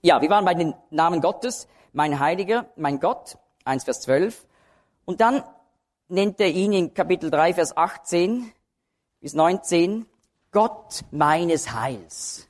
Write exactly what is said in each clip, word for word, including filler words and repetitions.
Ja, wir waren bei den Namen Gottes, mein Heiliger, mein Gott, eins Vers zwölf. Und dann nennt er ihn in Kapitel drei, Vers achtzehn bis neunzehn, Gott meines Heils.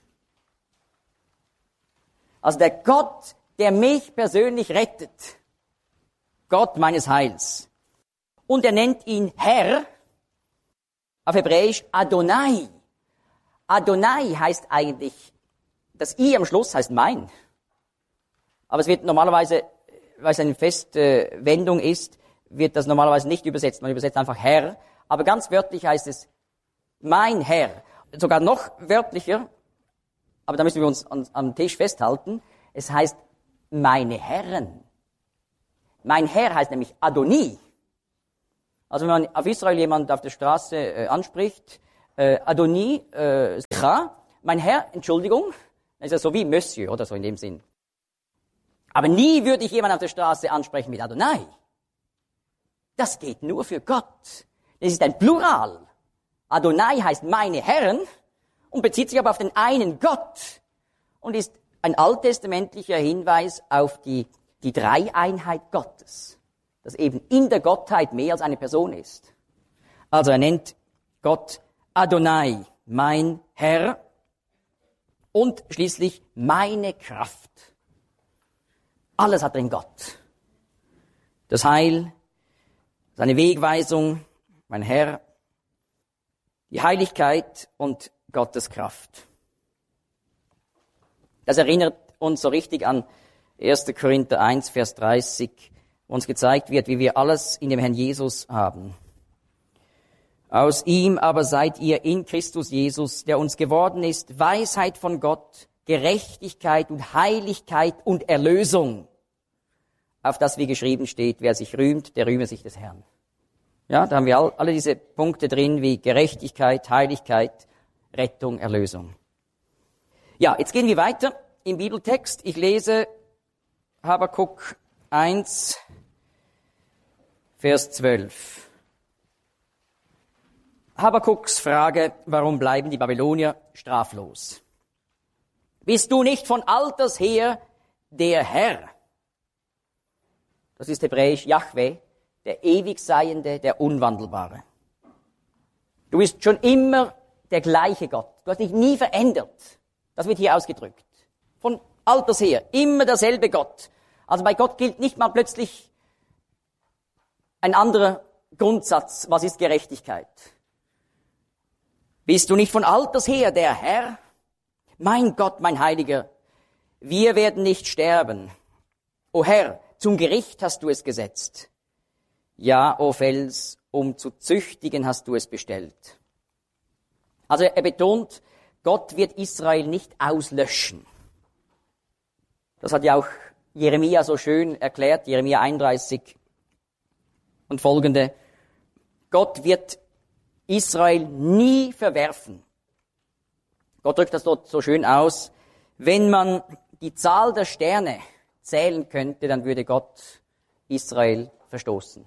Also der Gott, der mich persönlich rettet. Gott meines Heils. Und er nennt ihn Herr, auf Hebräisch Adonai. Adonai heißt eigentlich, das I am Schluss heißt mein. Aber es wird normalerweise, weil es eine feste Wendung ist, wird das normalerweise nicht übersetzt. Man übersetzt einfach Herr. Aber ganz wörtlich heißt es mein Herr. Sogar noch wörtlicher, aber da müssen wir uns an, am Tisch festhalten. Es heißt meine Herren. Mein Herr heißt nämlich Adoni. Also wenn man auf Israel jemand auf der Straße äh, anspricht, äh, Adoni, äh, mein Herr, Entschuldigung, dann ist das so wie Monsieur oder so in dem Sinn. Aber nie würde ich jemanden auf der Straße ansprechen mit Adonai. Das geht nur für Gott. Das ist ein Plural. Adonai heißt meine Herren und bezieht sich aber auf den einen Gott und ist ein alttestamentlicher Hinweis auf die, die Dreieinheit Gottes, dass eben in der Gottheit mehr als eine Person ist. Also er nennt Gott Adonai, mein Herr, und schließlich meine Kraft. Alles hat drin Gott. Das Heil, seine Wegweisung, mein Herr, die Heiligkeit und Gottes Kraft. Das erinnert uns so richtig an erster Korinther eins, Vers dreißig, wo uns gezeigt wird, wie wir alles in dem Herrn Jesus haben. Aus ihm aber seid ihr in Christus Jesus, der uns geworden ist, Weisheit von Gott, Gerechtigkeit und Heiligkeit und Erlösung, auf das wie geschrieben steht, wer sich rühmt, der rühme sich des Herrn. Ja, da haben wir all, alle diese Punkte drin, wie Gerechtigkeit, Heiligkeit, Rettung, Erlösung. Ja, jetzt gehen wir weiter im Bibeltext. Ich lese Habakuk eins, Vers zwölf. Habakuks Frage, warum bleiben die Babylonier straflos? Bist du nicht von alters her der Herr? Das ist hebräisch Jahwe, der ewig Seiende, der Unwandelbare. Du bist schon immer der gleiche Gott. Du hast dich nie verändert. Das wird hier ausgedrückt. Von alters her, immer derselbe Gott. Also bei Gott gilt nicht mal plötzlich ein anderer Grundsatz, was ist Gerechtigkeit. Bist du nicht von alters her der Herr? Mein Gott, mein Heiliger, wir werden nicht sterben. O Herr, zum Gericht hast du es gesetzt. Ja, o Fels, um zu züchtigen hast du es bestellt. Also er betont, Gott wird Israel nicht auslöschen. Das hat ja auch Jeremia so schön erklärt, Jeremia einunddreißig und folgende. Gott wird Israel nie verwerfen. Gott drückt das dort so schön aus. Wenn man die Zahl der Sterne zählen könnte, dann würde Gott Israel verstoßen.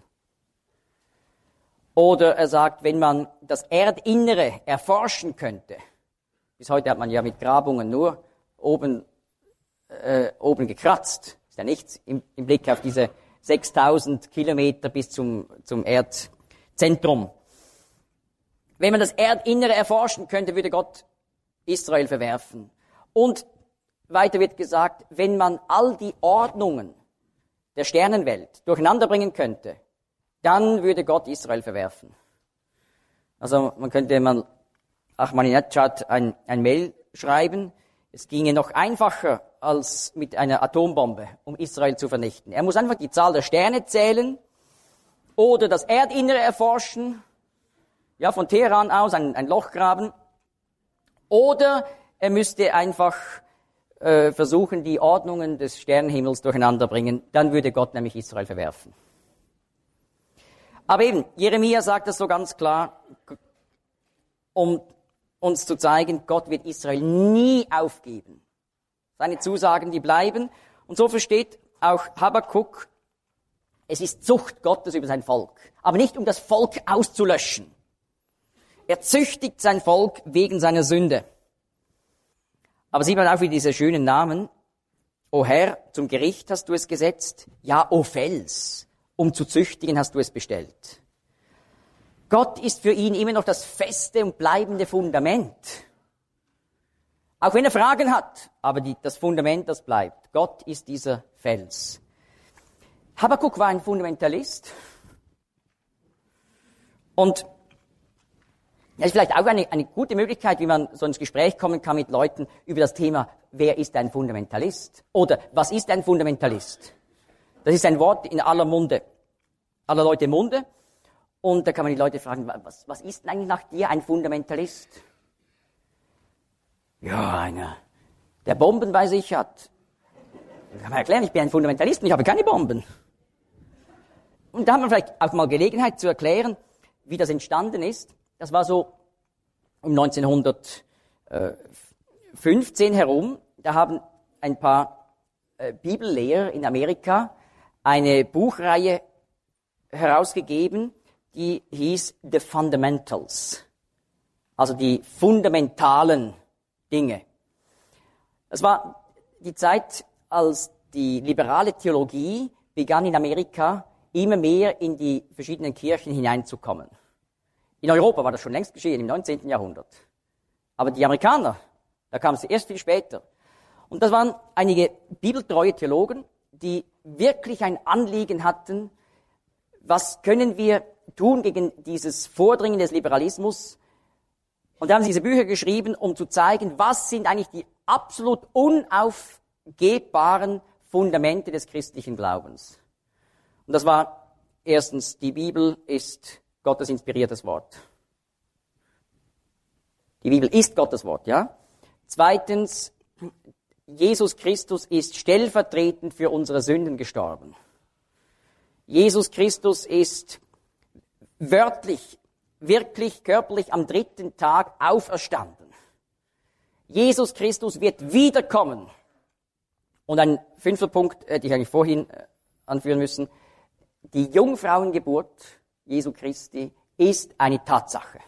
Oder er sagt, wenn man das Erdinnere erforschen könnte, bis heute hat man ja mit Grabungen nur oben, äh, oben gekratzt, ist ja nichts im, im Blick auf diese sechstausend Kilometer bis zum, zum Erdzentrum. Wenn man das Erdinnere erforschen könnte, würde Gott Israel verwerfen. Und weiter wird gesagt, wenn man all die Ordnungen der Sternenwelt durcheinander bringen könnte, dann würde Gott Israel verwerfen. Also man könnte mal Ahmadinejad ein, ein Mail schreiben. Es ginge noch einfacher als mit einer Atombombe, um Israel zu vernichten. Er muss einfach die Zahl der Sterne zählen oder das Erdinnere erforschen, ja, von Teheran aus ein, ein Loch graben, oder er müsste einfach äh, versuchen, die Ordnungen des Sternenhimmels durcheinander bringen. Dann würde Gott nämlich Israel verwerfen. Aber eben, Jeremia sagt das so ganz klar, um uns zu zeigen, Gott wird Israel nie aufgeben. Seine Zusagen, die bleiben. Und so versteht auch Habakuk, es ist Zucht Gottes über sein Volk. Aber nicht, um das Volk auszulöschen. Er züchtigt sein Volk wegen seiner Sünde. Aber sieht man auch wieder diese schönen Namen. O Herr, zum Gericht hast du es gesetzt. Ja, o Fels, um zu züchtigen hast du es bestellt. Gott ist für ihn immer noch das feste und bleibende Fundament. Auch wenn er Fragen hat, aber die, das Fundament, das bleibt. Gott ist dieser Fels. Habakuk war ein Fundamentalist. Und das ist vielleicht auch eine, eine gute Möglichkeit, wie man so ins Gespräch kommen kann mit Leuten über das Thema, wer ist ein Fundamentalist? Oder was ist ein Fundamentalist? Das ist ein Wort in aller Munde, aller Leute Munde. Und da kann man die Leute fragen, was, was ist denn eigentlich nach dir ein Fundamentalist? Ja, einer, der Bomben bei sich hat. Da kann man erklären, ich bin ein Fundamentalist und ich habe keine Bomben. Und da haben wir vielleicht auch mal Gelegenheit zu erklären, wie das entstanden ist. Das war so um neunzehnhundertfünfzehn herum. Da haben ein paar äh, Bibellehrer in Amerika eine Buchreihe herausgegeben, die hieß The Fundamentals. Also die fundamentalen Dinge. Das war die Zeit, als die liberale Theologie begann in Amerika immer mehr in die verschiedenen Kirchen hineinzukommen. In Europa war das schon längst geschehen, im neunzehnten Jahrhundert. Aber die Amerikaner, da kamen sie erst viel später. Und das waren einige bibeltreue Theologen, die wirklich ein Anliegen hatten, was können wir tun gegen dieses Vordringen des Liberalismus? Und da haben sie diese Bücher geschrieben, um zu zeigen, was sind eigentlich die absolut unaufgebbaren Fundamente des christlichen Glaubens. Und das war erstens, die Bibel ist Gottes inspiriertes Wort. Die Bibel ist Gottes Wort, ja. Zweitens, Jesus Christus ist stellvertretend für unsere Sünden gestorben. Jesus Christus ist wörtlich, wirklich körperlich am dritten Tag auferstanden. Jesus Christus wird wiederkommen. Und ein fünfter Punkt, hätte ich eigentlich vorhin anführen müssen. Die Jungfrauengeburt Jesu Christi ist eine Tatsache.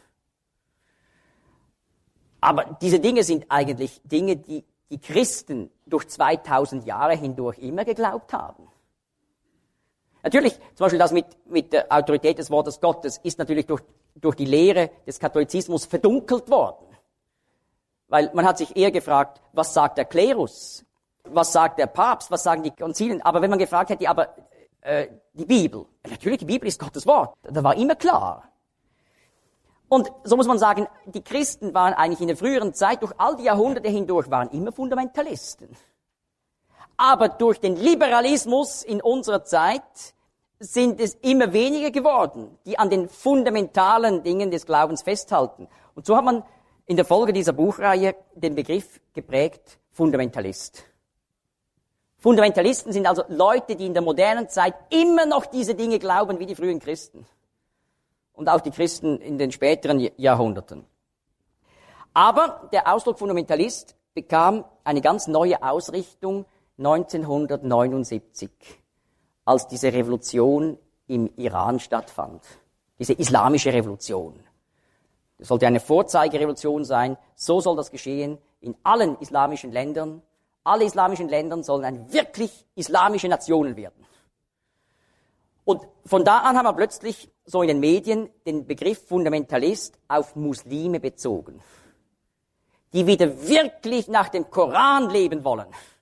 Aber diese Dinge sind eigentlich Dinge, die die Christen durch zweitausend Jahre hindurch immer geglaubt haben. Natürlich, zum Beispiel das mit, mit der Autorität des Wortes Gottes ist natürlich durch, durch die Lehre des Katholizismus verdunkelt worden. Weil man hat sich eher gefragt, was sagt der Klerus? Was sagt der Papst? Was sagen die Konzilien? Aber wenn man gefragt hätte, aber äh, die Bibel, natürlich, die Bibel ist Gottes Wort. Das war immer klar. Und so muss man sagen, die Christen waren eigentlich in der früheren Zeit, durch all die Jahrhunderte hindurch, waren immer Fundamentalisten. Aber durch den Liberalismus in unserer Zeit sind es immer weniger geworden, die an den fundamentalen Dingen des Glaubens festhalten. Und so hat man in der Folge dieser Buchreihe den Begriff geprägt, Fundamentalist. Fundamentalisten sind also Leute, die in der modernen Zeit immer noch diese Dinge glauben wie die frühen Christen. Und auch die Christen in den späteren Jahrhunderten. Aber der Ausdruck Fundamentalist bekam eine ganz neue Ausrichtung neunzehnhundertneunundsiebzig, als diese Revolution im Iran stattfand. Diese islamische Revolution. Das sollte eine Vorzeigerevolution sein. So soll das geschehen in allen islamischen Ländern. Alle islamischen Länder sollen eine wirklich islamische Nationen werden. Und von da an haben wir plötzlich so in den Medien den Begriff Fundamentalist auf Muslime bezogen, die wieder wirklich nach dem Koran leben wollen,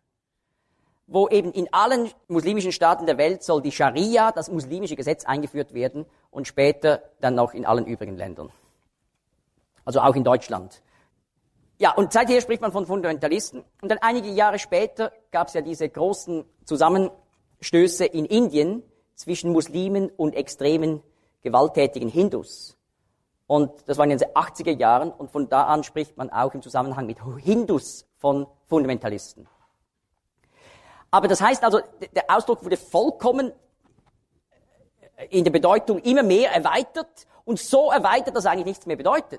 wo eben in allen muslimischen Staaten der Welt soll die Scharia, das muslimische Gesetz, eingeführt werden und später dann noch in allen übrigen Ländern. Also auch in Deutschland. Ja, und seither spricht man von Fundamentalisten. Und dann einige Jahre später gab es ja diese großen Zusammenstöße in Indien zwischen Muslimen und extremen, gewalttätigen Hindus. Und das war in den achtziger Jahren und von da an spricht man auch im Zusammenhang mit Hindus von Fundamentalisten. Aber das heißt also, der Ausdruck wurde vollkommen in der Bedeutung immer mehr erweitert und so erweitert, dass er eigentlich nichts mehr bedeutet.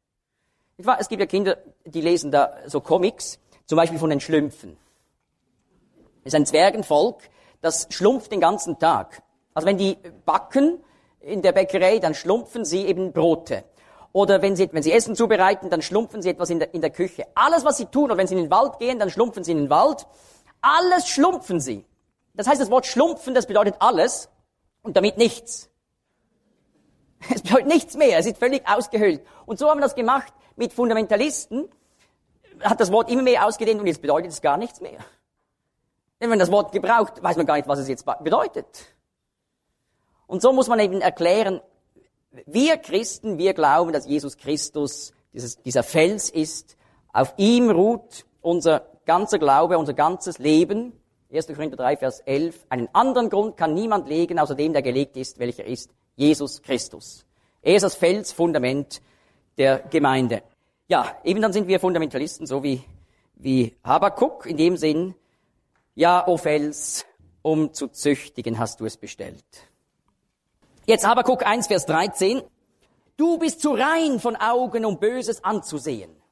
Es gibt ja Kinder, die lesen da so Comics, zum Beispiel von den Schlümpfen. Das ist ein Zwergenvolk, das schlumpft den ganzen Tag. Also wenn die backen in der Bäckerei, dann schlumpfen sie eben Brote. Oder wenn sie, wenn sie Essen zubereiten, dann schlumpfen sie etwas in der, in der Küche. Alles, was sie tun, oder wenn sie in den Wald gehen, dann schlumpfen sie in den Wald. alles schlumpfen sie. Das heißt, das Wort schlumpfen, das bedeutet alles und damit nichts. Es bedeutet nichts mehr, es ist völlig ausgehöhlt. Und so haben wir das gemacht mit Fundamentalisten, hat das Wort immer mehr ausgedehnt und jetzt bedeutet es gar nichts mehr. Denn wenn man das Wort gebraucht, weiß man gar nicht, was es jetzt bedeutet. Und so muss man eben erklären, wir Christen, wir glauben, dass Jesus Christus dieses, dieser Fels ist, auf ihm ruht unser ganzer Glaube, unser ganzes Leben. erster Korinther drei, Vers elf. Einen anderen Grund kann niemand legen, außer dem, der gelegt ist, welcher ist Jesus Christus. Er ist das Felsfundament der Gemeinde. Ja, eben dann sind wir Fundamentalisten, so wie, wie Habakuk, in dem Sinn, ja, o Fels, um zu züchtigen hast du es bestellt. Jetzt Habakuk eins, Vers dreizehn. Du bist zu rein von Augen, um Böses anzusehen.